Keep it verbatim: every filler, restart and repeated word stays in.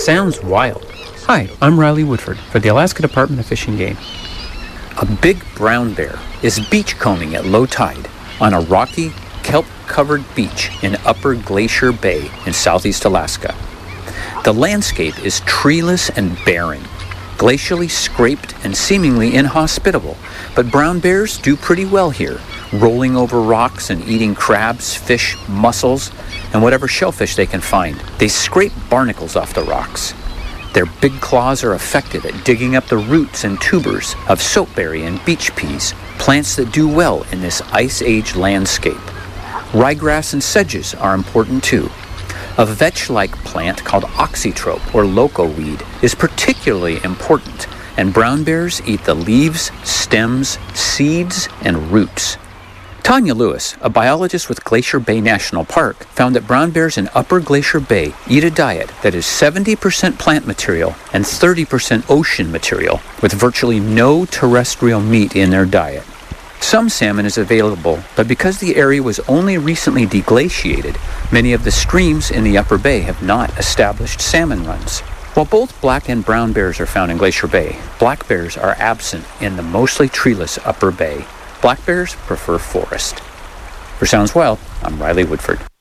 Sounds wild. Hi, I'm Riley Woodford for the Alaska Department of Fish and Game. A big brown bear is beachcombing at low tide on a rocky, kelp-covered beach in Upper Glacier Bay in southeast Alaska. The landscape is treeless and barren, glacially scraped and seemingly inhospitable, but brown bears do pretty well here, rolling over rocks and eating crabs, fish, mussels, and whatever shellfish they can find. They scrape barnacles off the rocks. Their big claws are effective at digging up the roots and tubers of soapberry and beach peas, plants that do well in this ice age landscape. Ryegrass and sedges are important too. A vetch-like plant called oxytrope or loco weed is particularly important, and brown bears eat the leaves, stems, seeds, and roots. Tanya Lewis, a biologist with Glacier Bay National Park, found that brown bears in Upper Glacier Bay eat a diet that is seventy percent plant material and thirty percent ocean material, with virtually no terrestrial meat in their diet. Some salmon is available, but because the area was only recently deglaciated, many of the streams in the Upper Bay have not established salmon runs. While both black and brown bears are found in Glacier Bay, black bears are absent in the mostly treeless Upper Bay. Black bears prefer forest. For Sounds Wild, I'm Riley Woodford.